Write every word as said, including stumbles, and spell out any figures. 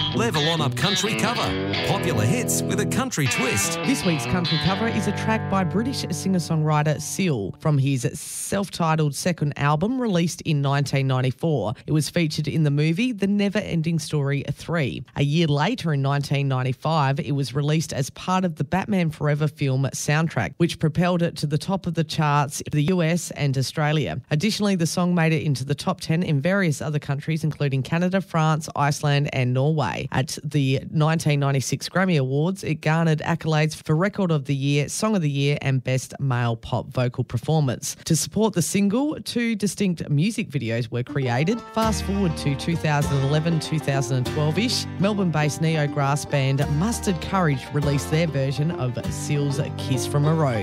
Level On Up Country cover. Popular hits with a country twist. This week's country cover is a track by British singer-songwriter Seal from his self-titled second album released in nineteen ninety-four. It was featured in the movie The Never Ending Story three. A year later, in nineteen ninety-five, it was released as part of the Batman Forever film soundtrack, which propelled it to the top of the charts in the U S and Australia. Additionally, the song made it into the top ten in various other countries, including Canada, France, Iceland and Norway. At the nineteen ninety-six Grammy Awards, it garnered accolades for Record of the Year, Song of the Year and Best Male Pop Vocal Performance. To support the single, two distinct music videos were created. Fast forward to two thousand eleven to two thousand twelve-ish, Melbourne-based neo-grass band Mustard Courage released their version of Seal's Kiss from a Rose.